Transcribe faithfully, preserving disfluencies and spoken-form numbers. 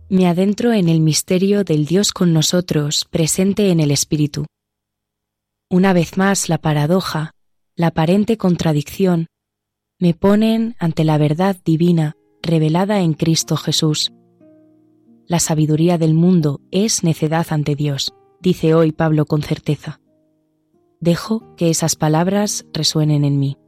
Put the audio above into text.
Me adentro en el misterio del Dios con nosotros, presente en el Espíritu. Una vez más la paradoja, la aparente contradicción, me ponen ante la verdad divina revelada en Cristo Jesús. La sabiduría del mundo es necedad ante Dios, dice hoy Pablo con certeza. Dejo que esas palabras resuenen en mí.